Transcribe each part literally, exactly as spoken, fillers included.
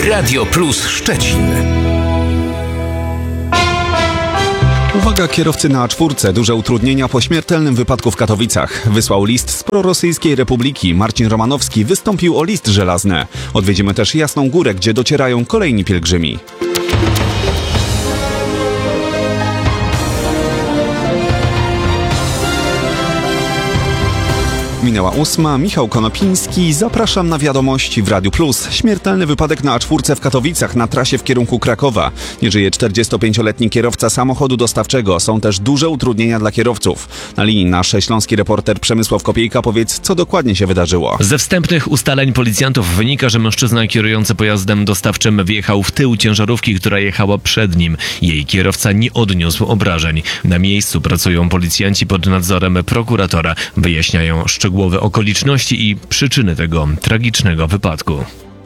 Radio Plus Szczecin. Uwaga, kierowcy na A cztery. Duże utrudnienia po śmiertelnym wypadku w Katowicach. Wysłał list z prorosyjskiej Republiki. Marcin Romanowski wystąpił o list żelazny. Odwiedzimy też Jasną Górę, gdzie docierają kolejni pielgrzymi. Minęła ósma, Michał Konopiński, zapraszam na wiadomości w Radiu Plus. Śmiertelny wypadek na A cztery w Katowicach na trasie w kierunku Krakowa. Nie żyje czterdziestopięcioletni kierowca samochodu dostawczego. Są też duże utrudnienia dla kierowców. Na linii nasz śląski reporter Przemysław Kopiejka. Powiedz, co dokładnie się wydarzyło. Ze wstępnych ustaleń policjantów wynika, że mężczyzna kierujący pojazdem dostawczym wjechał w tył ciężarówki, która jechała przed nim. Jej kierowca nie odniósł obrażeń. Na miejscu pracują policjanci pod nadzorem prokuratora. Wyjaśniają szczegółowe okoliczności i przyczyny tego tragicznego wypadku.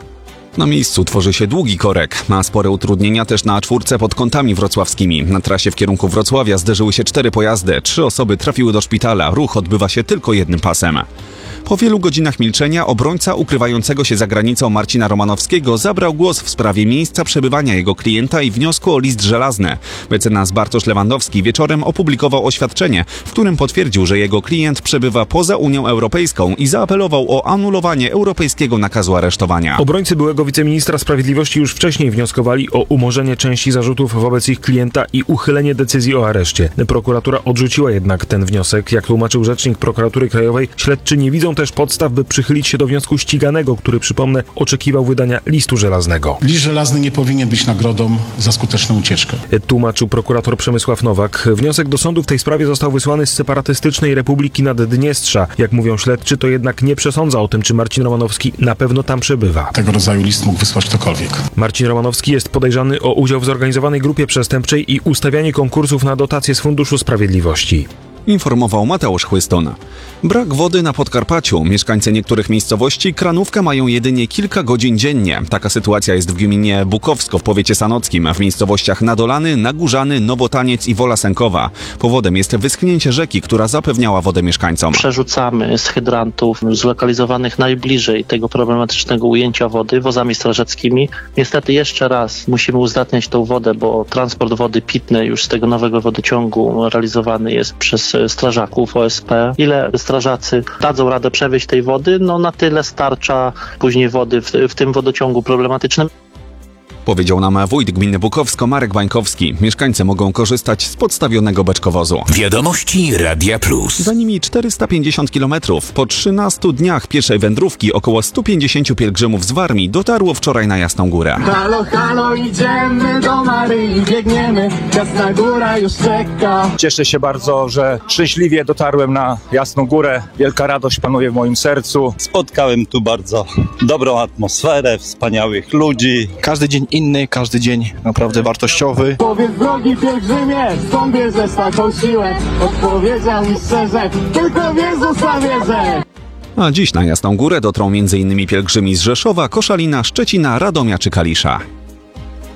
Na miejscu tworzy się długi korek. Ma spore utrudnienia też na A cztery pod kątami wrocławskimi. Na trasie w kierunku Wrocławia zderzyły się cztery pojazdy. Trzy osoby trafiły do szpitala. Ruch odbywa się tylko jednym pasem. Po wielu godzinach milczenia obrońca ukrywającego się za granicą Marcina Romanowskiego zabrał głos w sprawie miejsca przebywania jego klienta i wniosku o list żelazny. Mecenas Bartosz Lewandowski wieczorem opublikował oświadczenie, w którym potwierdził, że jego klient przebywa poza Unią Europejską i zaapelował o anulowanie europejskiego nakazu aresztowania. Obrońcy byłego wiceministra sprawiedliwości już wcześniej wnioskowali o umorzenie części zarzutów wobec ich klienta i uchylenie decyzji o areszcie. Prokuratura odrzuciła jednak ten wniosek. Jak tłumaczył rzecznik Prokuratury Krajowej, śledczy nie widzą też podstaw, by przychylić się do wniosku ściganego, który, przypomnę, oczekiwał wydania listu żelaznego. List żelazny nie powinien być nagrodą za skuteczną ucieczkę. Tłumaczył prokurator Przemysław Nowak. Wniosek do sądu w tej sprawie został wysłany z separatystycznej Republiki Naddniestrza. Jak mówią śledczy, to jednak nie przesądza o tym, czy Marcin Romanowski na pewno tam przebywa. Tego rodzaju list mógł wysłać ktokolwiek. Marcin Romanowski jest podejrzany o udział w zorganizowanej grupie przestępczej i ustawianie konkursów na dotacje z Funduszu Sprawiedliwości. Informował Mateusz Chłyston. Brak wody na Podkarpaciu. Mieszkańcy niektórych miejscowości kranówkę mają jedynie kilka godzin dziennie. Taka sytuacja jest w gminie Bukowsko w powiecie sanockim, w miejscowościach Nadolany, Nagórzany, Nowotaniec i Wola Sękowa. Powodem jest wyschnięcie rzeki, która zapewniała wodę mieszkańcom. Przerzucamy z hydrantów zlokalizowanych najbliżej tego problematycznego ujęcia wody wozami strażackimi. Niestety jeszcze raz musimy uzdatniać tą wodę, bo transport wody pitnej już z tego nowego wodociągu realizowany jest przez strażaków O S P. Ile strażacy dadzą radę przewieźć tej wody? No na tyle starcza później wody w, w tym wodociągu problematycznym. Powiedział nam wójt gminy Bukowsko Marek Bańkowski. Mieszkańcy mogą korzystać z podstawionego beczkowozu. Wiadomości Radia Plus. Za nimi czterysta pięćdziesiąt kilometrów. Po trzynastu dniach pierwszej wędrówki około stu pięćdziesięciu pielgrzymów z Warmii dotarło wczoraj na Jasną Górę. Halo, halo, idziemy do Maryi, biegniemy, Jasna Góra już czeka. Cieszę się bardzo, że szczęśliwie dotarłem na Jasną Górę. Wielka radość panuje w moim sercu. Spotkałem tu bardzo dobrą atmosferę, wspaniałych ludzi. Każdy dzień inny, każdy dzień naprawdę wartościowy. Powiedz drogi pielgrzymie, skąd bierzesz taką siłę? Odpowiedział mi szczerze, tylko w Jezusa wierzę. A dziś na Jasną Górę dotrą między innymi pielgrzymi z Rzeszowa, Koszalina, Szczecina, Radomia czy Kalisza.